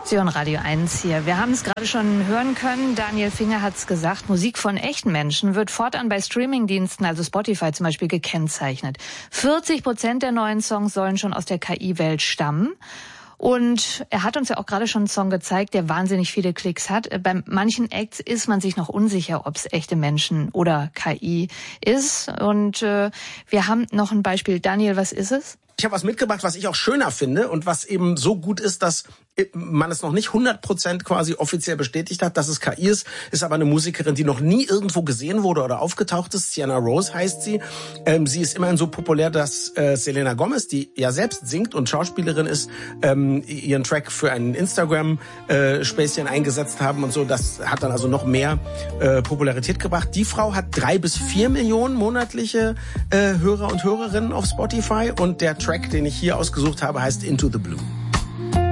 Sie hören Radio 1 hier. Wir haben es gerade schon hören können. Daniel Finger hat es gesagt. Musik von echten Menschen wird fortan bei Streamingdiensten, also Spotify zum Beispiel, gekennzeichnet. 40% der neuen Songs sollen schon aus der KI-Welt stammen. Und er hat uns ja auch gerade schon einen Song gezeigt, der wahnsinnig viele Klicks hat. Bei manchen Acts ist man sich noch unsicher, ob es echte Menschen oder KI ist. Und wir haben noch ein Beispiel. Daniel, was ist es? Ich habe was mitgebracht, was ich auch schöner finde und was eben so gut ist, dass man es noch nicht 100% quasi offiziell bestätigt hat, dass es KI ist aber eine Musikerin, die noch nie irgendwo gesehen wurde oder aufgetaucht ist. Sienna Rose heißt sie. Sie ist immerhin so populär, dass Selena Gomez, die ja selbst singt und Schauspielerin ist, ihren Track für einen Instagram-Späßchen eingesetzt haben und so. Das hat dann also noch mehr Popularität gebracht. Die Frau hat 3 bis 4 Millionen monatliche Hörer und Hörerinnen auf Spotify und der Track, den ich hier ausgesucht habe, heißt Into the Blue.